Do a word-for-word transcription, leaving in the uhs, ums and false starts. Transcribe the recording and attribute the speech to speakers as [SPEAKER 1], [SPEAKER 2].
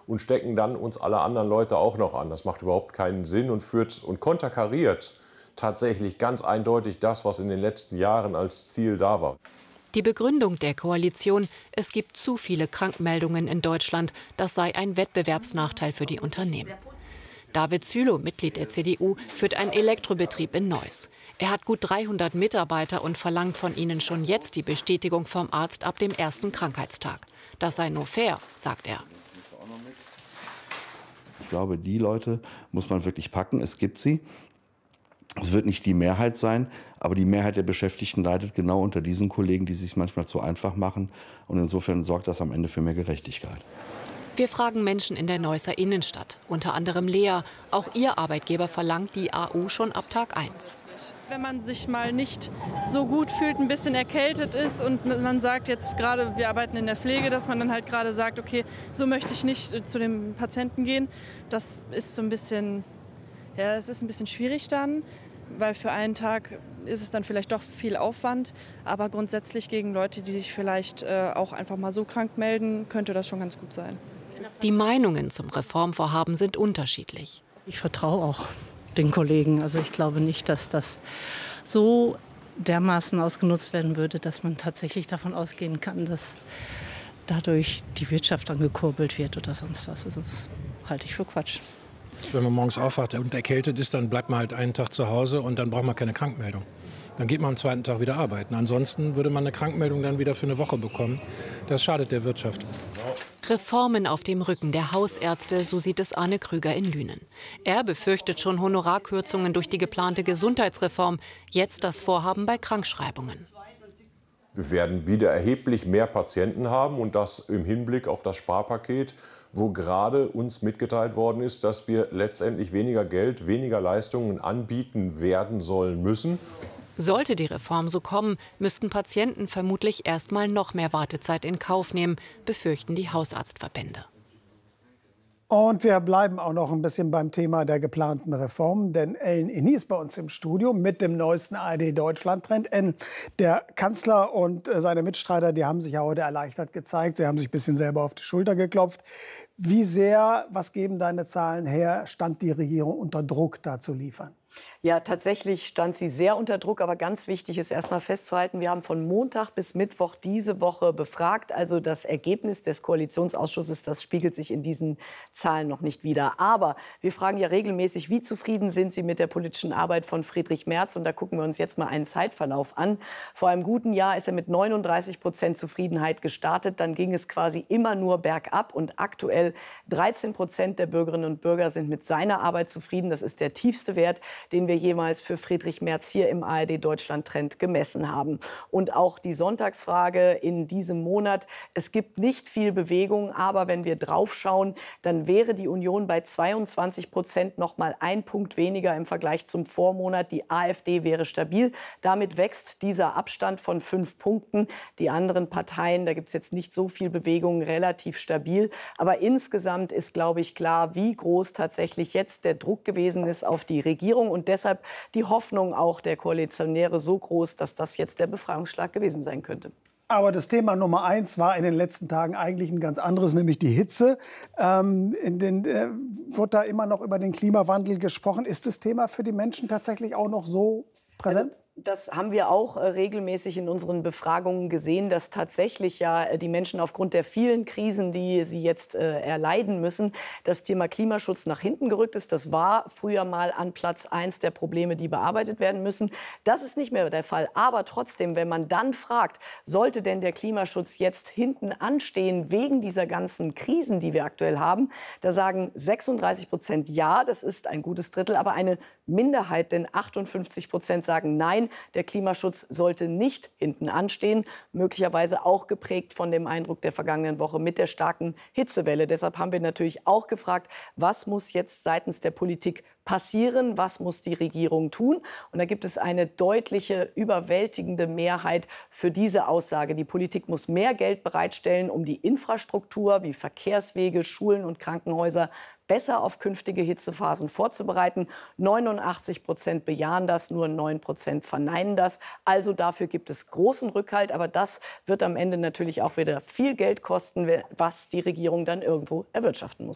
[SPEAKER 1] und stecken dann uns alle anderen Leute auch noch an. Das macht überhaupt keinen Sinn und führt und konterkariert tatsächlich ganz eindeutig das, was in den letzten Jahren als Ziel da war.
[SPEAKER 2] Die Begründung der Koalition: Es gibt zu viele Krankmeldungen in Deutschland. Das sei ein Wettbewerbsnachteil für die Unternehmen. David Zülow, Mitglied der C D U, führt einen Elektrobetrieb in Neuss. Er hat gut dreihundert Mitarbeiter und verlangt von ihnen schon jetzt die Bestätigung vom Arzt ab dem ersten Krankheitstag. Das sei nur fair, sagt er.
[SPEAKER 3] Ich glaube, die Leute muss man wirklich packen. Es gibt sie. Es wird nicht die Mehrheit sein, aber die Mehrheit der Beschäftigten leidet genau unter diesen Kollegen, die es sich manchmal zu einfach machen. Und insofern sorgt das am Ende für mehr Gerechtigkeit.
[SPEAKER 2] Wir fragen Menschen in der Neusser Innenstadt, unter anderem Lea. Auch ihr Arbeitgeber verlangt die A U schon ab Tag eins.
[SPEAKER 4] Wenn man sich mal nicht so gut fühlt, ein bisschen erkältet ist und man sagt jetzt gerade, wir arbeiten in der Pflege, dass man dann halt gerade sagt, okay, so möchte ich nicht zu dem Patienten gehen. Das ist so ein bisschen, ja, es ist ein bisschen schwierig dann, weil für einen Tag ist es dann vielleicht doch viel Aufwand. Aber grundsätzlich gegen Leute, die sich vielleicht äh, auch einfach mal so krank melden, könnte das schon ganz gut sein.
[SPEAKER 2] Die Meinungen zum Reformvorhaben sind unterschiedlich.
[SPEAKER 5] Ich vertraue auch den Kollegen. Also ich glaube nicht, dass das so dermaßen ausgenutzt werden würde, dass man tatsächlich davon ausgehen kann, dass dadurch die Wirtschaft angekurbelt wird oder sonst was. Also das halte ich für Quatsch.
[SPEAKER 6] Wenn man morgens aufwacht und erkältet ist, dann bleibt man halt einen Tag zu Hause und dann braucht man keine Krankmeldung. Dann geht man am zweiten Tag wieder arbeiten. Ansonsten würde man eine Krankmeldung dann wieder für eine Woche bekommen. Das schadet der Wirtschaft.
[SPEAKER 2] Reformen auf dem Rücken der Hausärzte, so sieht es Arne Krüger in Lünen. Er befürchtet schon Honorarkürzungen durch die geplante Gesundheitsreform. Jetzt das Vorhaben bei Krankschreibungen.
[SPEAKER 1] Wir werden wieder erheblich mehr Patienten haben und das im Hinblick auf das Sparpaket, wo gerade uns mitgeteilt worden ist, dass wir letztendlich weniger Geld, weniger Leistungen anbieten werden sollen müssen.
[SPEAKER 2] Sollte die Reform so kommen, müssten Patienten vermutlich erst mal noch mehr Wartezeit in Kauf nehmen, befürchten die Hausarztverbände.
[SPEAKER 7] Und wir bleiben auch noch ein bisschen beim Thema der geplanten Reform, denn Ellen Inni ist bei uns im Studio mit dem neuesten A R D-Deutschland-Trend. Der Kanzler und seine Mitstreiter, die haben sich ja heute erleichtert gezeigt. Sie haben sich ein bisschen selber auf die Schulter geklopft. Wie sehr, was geben deine Zahlen her, stand die Regierung unter Druck, da zu liefern?
[SPEAKER 8] Ja, tatsächlich stand sie sehr unter Druck. Aber ganz wichtig ist erst mal festzuhalten, wir haben von Montag bis Mittwoch diese Woche befragt. Also das Ergebnis des Koalitionsausschusses, das spiegelt sich in diesen Zahlen noch nicht wider. Aber wir fragen ja regelmäßig, wie zufrieden sind Sie mit der politischen Arbeit von Friedrich Merz? Und da gucken wir uns jetzt mal einen Zeitverlauf an. Vor einem guten Jahr ist er mit neununddreißig Prozent Zufriedenheit gestartet. Dann ging es quasi immer nur bergab. Und aktuell dreizehn Prozent der Bürgerinnen und Bürger sind mit seiner Arbeit zufrieden. Das ist der tiefste Wert, den wir jemals für Friedrich Merz hier im A R D-Deutschland-Trend gemessen haben. Und auch die Sonntagsfrage in diesem Monat. Es gibt nicht viel Bewegung, aber wenn wir draufschauen, dann wäre die Union bei zweiundzwanzig Prozent noch mal ein Punkt weniger im Vergleich zum Vormonat. Die AfD wäre stabil. Damit wächst dieser Abstand von fünf Punkten. Die anderen Parteien, da gibt es jetzt nicht so viel Bewegung, relativ stabil. Aber insgesamt ist, glaube ich, klar, wie groß tatsächlich jetzt der Druck gewesen ist auf die Regierung. Und deshalb die Hoffnung auch der Koalitionäre so groß, dass das jetzt der Befreiungsschlag gewesen sein könnte.
[SPEAKER 7] Aber das Thema Nummer eins war in den letzten Tagen eigentlich ein ganz anderes, nämlich die Hitze. Ähm, in den, äh, wird da immer noch über den Klimawandel gesprochen. Ist das Thema für die Menschen tatsächlich auch noch so präsent?
[SPEAKER 8] Also das haben wir auch äh, regelmäßig in unseren Befragungen gesehen, dass tatsächlich ja äh, die Menschen aufgrund der vielen Krisen, die sie jetzt äh, erleiden müssen, das Thema Klimaschutz nach hinten gerückt ist. Das war früher mal an Platz eins der Probleme, die bearbeitet werden müssen. Das ist nicht mehr der Fall. Aber trotzdem, wenn man dann fragt, sollte denn der Klimaschutz jetzt hinten anstehen wegen dieser ganzen Krisen, die wir aktuell haben, da sagen sechsunddreißig Prozent ja, das ist ein gutes Drittel, aber eine Minderheit, denn achtundfünfzig Prozent sagen nein, der Klimaschutz sollte nicht hinten anstehen, möglicherweise auch geprägt von dem Eindruck der vergangenen Woche mit der starken Hitzewelle. Deshalb haben wir natürlich auch gefragt, was muss jetzt seitens der Politik passieren, was muss die Regierung tun? Und da gibt es eine deutliche, überwältigende Mehrheit für diese Aussage. Die Politik muss mehr Geld bereitstellen, um die Infrastruktur wie Verkehrswege, Schulen und Krankenhäuser besser auf künftige Hitzephasen vorzubereiten. neunundachtzig Prozent bejahen das, nur neun Prozent verneinen das. Also dafür gibt es großen Rückhalt. Aber das wird am Ende natürlich auch wieder viel Geld kosten, was die Regierung dann irgendwo erwirtschaften muss.